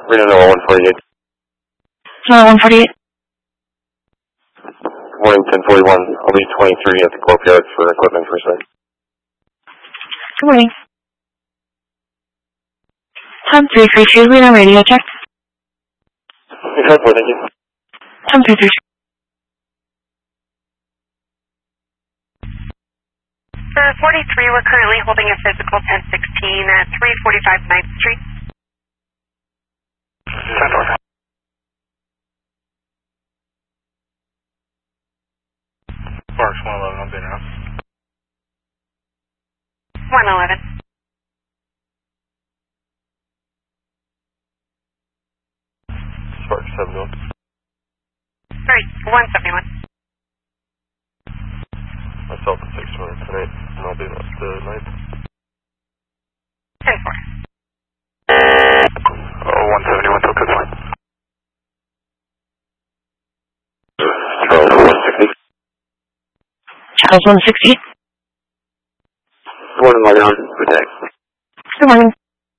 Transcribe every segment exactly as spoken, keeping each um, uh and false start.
Reno Noah one forty-eight. Noah one forty-eight. Morning ten forty-one. I'll be twenty-three at the Corp Yard for equipment for site. Good morning. Tom three three two, Reno radio check. Good for thank you. Tom three three two. For forty-three, we're currently holding a physical ten sixteen at three forty-five ninth Street. ten four. Sparks one eleven, I'm being out. one eleven. Sparks seven one. Sorry, one seventy-one. Myself at six twenty tonight, and I'll be up to ninth. ten four. Oh, one seventy-one till good point. Charles one sixty. Charles one sixty. Good morning, Marion. Good day. Good morning.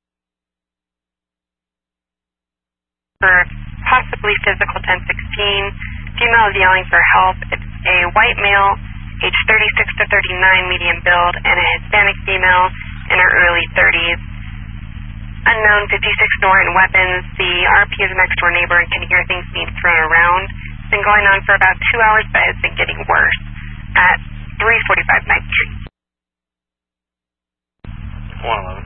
For possibly physical ten sixteen, female is yelling for help. It's a white male, age thirty-six to thirty-nine, medium build, and a Hispanic female in her early thirties. Unknown fifty-six Norton weapons. The R P is a next door neighbor and can hear things being thrown around. It's been going on for about two hours, but it's been getting worse. At three forty-five ninth Street. one eleven.